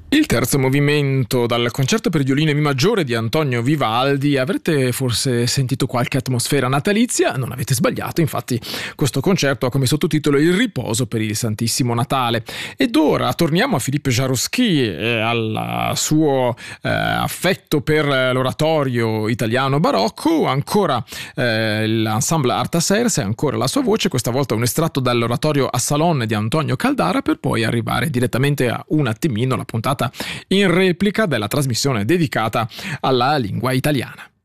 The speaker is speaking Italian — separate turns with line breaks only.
Il terzo movimento dal concerto per violino e mi maggiore di Antonio Vivaldi. Avrete forse sentito qualche atmosfera natalizia? Non avete sbagliato, infatti questo concerto ha come sottotitolo Il riposo per il Santissimo Natale. Ed ora torniamo a Philippe Jaroussky e al suo affetto per l'oratorio italiano barocco. Ancora l'ensemble Artaserse, ancora la sua voce, questa volta un estratto dall'oratorio a Salon di Antonio Caldara, per poi arrivare direttamente a un attimino la puntata in replica della trasmissione dedicata alla lingua italiana.